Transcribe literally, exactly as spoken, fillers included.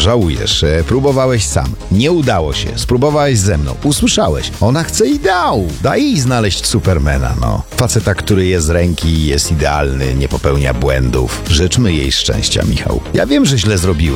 pożałujesz. E, próbowałeś sam. Nie udało się. Spróbowałeś ze mną. Usłyszałeś. Ona chce ideału. Daj jej znaleźć Supermana, no. Faceta, który je z ręki, jest idealny, nie popełnia błędów. Życzmy jej szczęścia, Michał. Ja wiem, że źle zrobiłem.